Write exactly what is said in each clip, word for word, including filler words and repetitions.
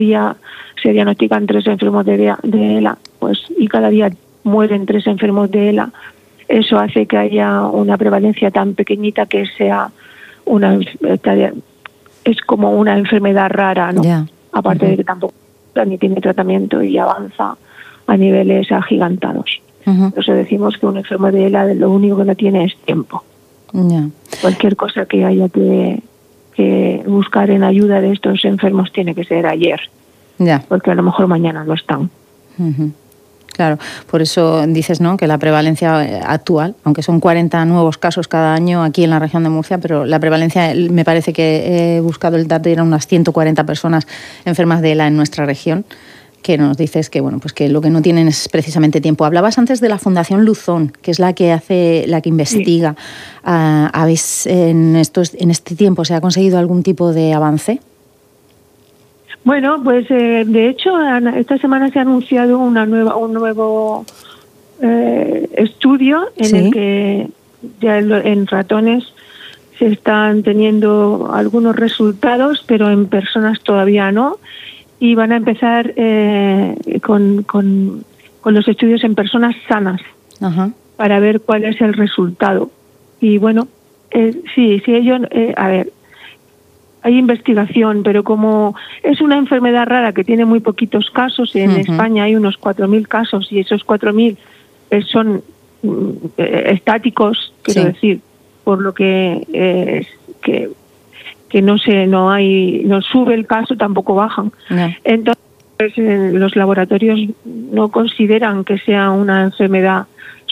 día se diagnostican tres enfermos de, de ELA, pues y cada día mueren tres enfermos de ELA. Eso hace que haya una prevalencia tan pequeñita que sea una es como una enfermedad rara, ¿no? Yeah. Aparte uh-huh. de que tampoco ni tiene tratamiento y avanza a niveles agigantados. Uh-huh. Por eso decimos que un enfermo de ELA lo único que no tiene es tiempo. Yeah. Cualquier cosa que haya que, que buscar en ayuda de estos enfermos tiene que ser ayer, yeah. porque a lo mejor mañana no están. Uh-huh. Claro, por eso dices, ¿no?, que la prevalencia actual, aunque son cuarenta nuevos casos cada año aquí en la región de Murcia, pero la prevalencia, me parece que he buscado el dato, eran unas ciento cuarenta personas enfermas de ELA en nuestra región, que nos dices que bueno, pues que lo que no tienen es precisamente tiempo. Hablabas antes de la Fundación Luzón, que es la que hace, la que investiga. Sí. Uh, ¿Habéis en estos, en este tiempo se ha conseguido algún tipo de avance? Bueno, pues eh, de hecho esta semana se ha anunciado una nueva, un nuevo eh, estudio en ¿Sí? el que ya en ratones se están teniendo algunos resultados, pero en personas todavía no. Y van a empezar eh, con, con, con los estudios en personas sanas. Ajá. Para ver cuál es el resultado. Y bueno, eh, sí, sí, ellos, eh, a ver, hay investigación, pero como es una enfermedad rara que tiene muy poquitos casos, en uh-huh. España hay unos cuatro mil casos y esos cuatro mil son eh, estáticos, quiero sí. decir, por lo que eh, que que no se no hay no sube el caso, tampoco bajan. No. Entonces eh, los laboratorios no consideran que sea una enfermedad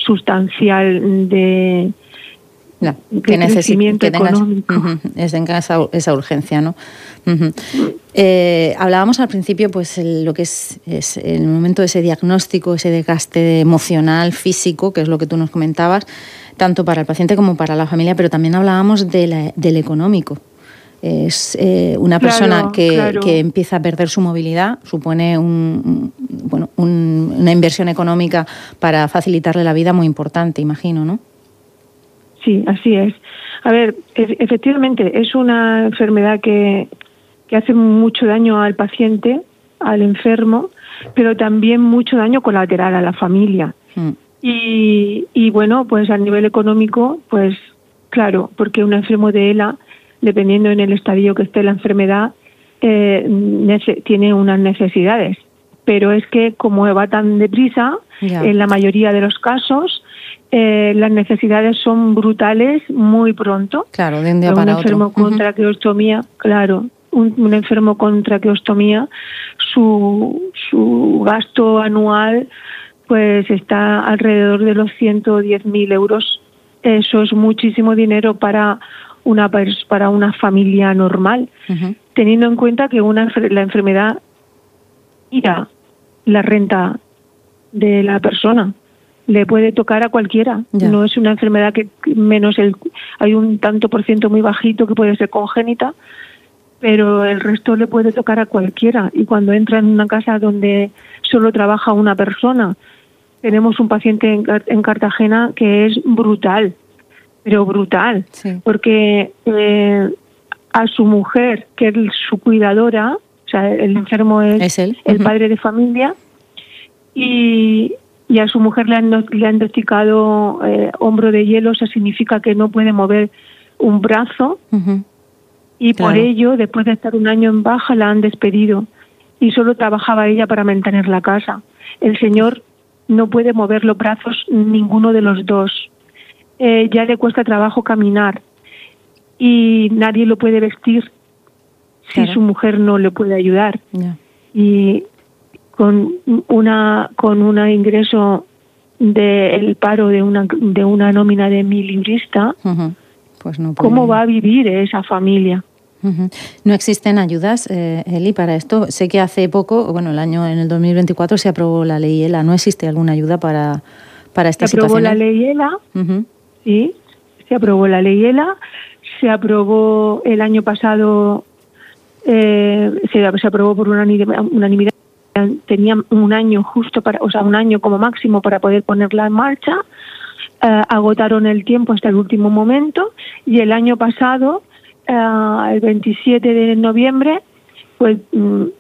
sustancial de No, que necesite que tengas uh-huh, es en esa, esa urgencia, ¿no? Uh-huh. Eh, hablábamos al principio, pues el, lo que es, es el momento de ese diagnóstico, ese desgaste emocional, físico, que es lo que tú nos comentabas, tanto para el paciente como para la familia, pero también hablábamos de la, del económico. Es eh, una persona claro, que, claro. que empieza a perder su movilidad, supone un, bueno, un, una inversión económica para facilitarle la vida muy importante, imagino, ¿no? Sí, así es. A ver, efectivamente, es una enfermedad que, que hace mucho daño al paciente, al enfermo, pero también mucho daño colateral a la familia. Mm. Y, y bueno, pues a nivel económico, pues claro, porque un enfermo de ELA, dependiendo en el estadio que esté la enfermedad, eh, nece- tiene unas necesidades. Pero es que como va tan deprisa, yeah. en la mayoría de los casos, Eh, las necesidades son brutales muy pronto. Claro, de un día para otro. Un enfermo con uh-huh. traqueostomía, claro, un, un enfermo con traqueostomía, su, su gasto anual pues está alrededor de los ciento diez mil euros. Eso es muchísimo dinero para una para una familia normal, uh-huh. teniendo en cuenta que una la enfermedad tira la renta de la persona. Le puede tocar a cualquiera. Ya. No es una enfermedad que menos el hay un tanto por ciento muy bajito que puede ser congénita, pero el resto le puede tocar a cualquiera. Y cuando entra en una casa donde solo trabaja una persona, tenemos un paciente en, en Cartagena que es brutal, pero brutal, sí. porque eh, a su mujer, que es su cuidadora, o sea, el enfermo es, ¿Es él? el uh-huh. padre de familia, y y a su mujer le han, le han diagnosticado eh, hombro de hielo, eso significa que no puede mover un brazo, uh-huh. y claro. por ello, después de estar un año en baja, la han despedido y solo trabajaba ella para mantener la casa. El señor no puede mover los brazos, ninguno de los dos. Eh, ya le cuesta trabajo caminar y nadie lo puede vestir si claro. su mujer no le puede ayudar. Yeah. Y con una con un ingreso del paro de una de una nómina de mi librista, uh-huh. pues no puede... ¿cómo va a vivir esa familia? Uh-huh. ¿No existen ayudas, eh, Eli, para esto? Sé que hace poco, bueno, el año en el dos mil veinticuatro se aprobó la ley ELA. ¿No existe alguna ayuda para, para esta situación? Se aprobó la ley ELA, uh-huh. sí, se aprobó la ley ELA, se aprobó el año pasado, eh, se, se aprobó por unanimidad. Tenía un año justo para, o sea, un año como máximo para poder ponerla en marcha. Uh, agotaron el tiempo hasta el último momento y el año pasado, uh, el veintisiete de noviembre, pues um,